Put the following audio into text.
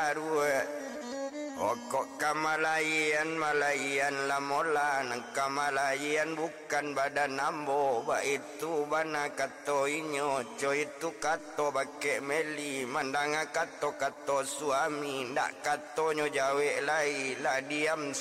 baru Okok kamalayan malayan lamola nang kamalayan bukan badan ambo ba itu bana kato inyo coy itu kato bake meli mandanga kato suami ndak kato nyo jawe lai la diam